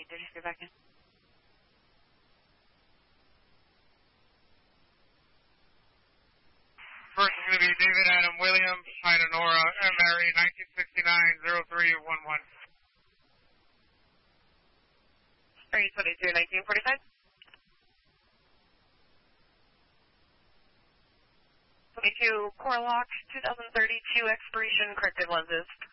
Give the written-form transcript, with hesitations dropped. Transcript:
Did you get back in? First is going to be David Adam Williams, flight Nora, MRE 1969-0311. Are you 22-1945? 22 Core Lock, 2032 expiration, corrected lenses.